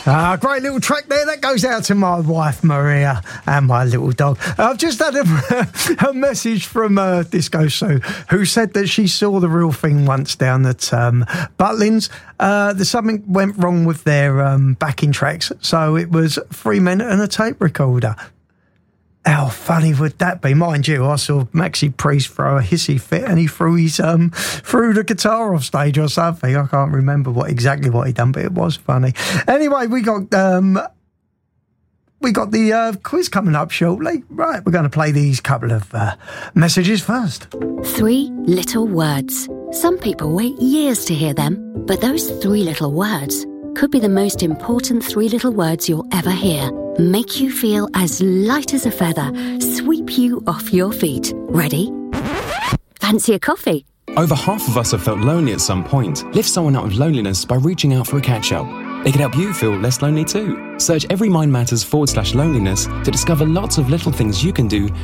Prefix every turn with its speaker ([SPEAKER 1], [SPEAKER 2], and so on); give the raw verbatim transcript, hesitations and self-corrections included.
[SPEAKER 1] Ah, great little track there. That goes out to my wife, Maria, and my little dog. I've just had a, a message from uh, Disco Sue, who said that she saw the real thing once down at um, Butlins. Uh, there's something went wrong with their um, backing tracks, so it was three men and a tape recorder. How funny would that be? Mind you, I saw Maxi Priest throw a hissy fit and he threw his um threw the guitar off stage or something. I can't remember what exactly what he done, but it was funny. Anyway, we got um we got the uh, quiz coming up shortly. Right, we're going to play these couple of uh, messages first.
[SPEAKER 2] Three little words. Some people wait years to hear them, but those three little words could be the most important three little words you'll ever hear. Make you feel as light as a feather, sweep you off your feet. Ready? Fancy a coffee?
[SPEAKER 3] Over half of us have felt lonely at some point. Lift someone out of loneliness by reaching out for a catch-up. It can help you feel less lonely too. Search Every Mind Matters forward slash loneliness to discover lots of little things you can do